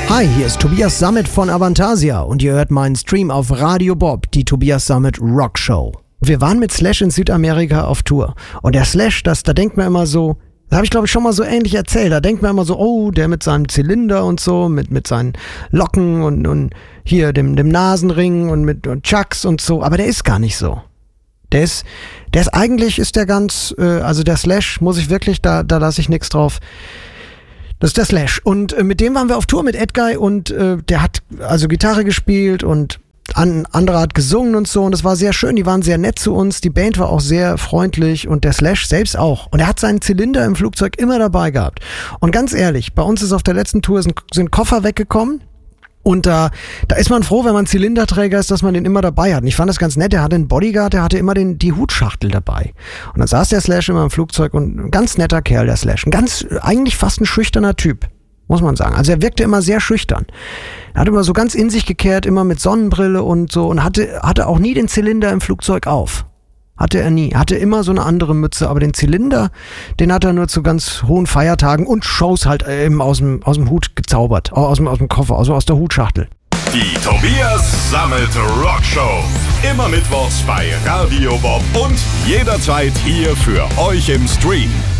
Hi, hier ist Tobias Sammet von Avantasia und ihr hört meinen Stream auf Radio Bob, die Tobias Sammet Rock Show. Wir waren mit Slash in Südamerika auf Tour und der Slash, da denkt man immer so, das habe ich glaube ich schon mal so ähnlich erzählt, da denkt man immer so, oh, der mit seinem Zylinder und so, mit seinen Locken und hier dem Nasenring und Chucks und so, aber der ist gar nicht so. Der ist eigentlich ist der ganz, also der Slash muss ich wirklich, da lasse ich nichts drauf. Das ist der Slash. Und mit dem waren wir auf Tour mit Edguy und der hat also Gitarre gespielt und andere hat gesungen und so und das war sehr schön, die waren sehr nett zu uns, die Band war auch sehr freundlich und der Slash selbst auch. Und er hat seinen Zylinder im Flugzeug immer dabei gehabt. Und ganz ehrlich, bei uns ist auf der letzten Tour sind Koffer weggekommen. Und da ist man froh, wenn man Zylinderträger ist, dass man den immer dabei hat. Und ich fand das ganz nett, der hatte einen Bodyguard, der hatte immer die Hutschachtel dabei. Und dann saß der Slash immer im Flugzeug und ein ganz netter Kerl, der Slash. Eigentlich fast ein schüchterner Typ, muss man sagen. Also er wirkte immer sehr schüchtern. Er hat immer so ganz in sich gekehrt, immer mit Sonnenbrille und so und hatte auch nie den Zylinder im Flugzeug auf. Hatte er nie. Hatte immer so eine andere Mütze, aber den Zylinder, den hat er nur zu ganz hohen Feiertagen und Shows halt eben aus dem Hut gezaubert. Aus dem Koffer, also aus der Hutschachtel. Die Tobias Sammet Rock Show. Immer mittwochs bei Radio Bob und jederzeit hier für euch im Stream.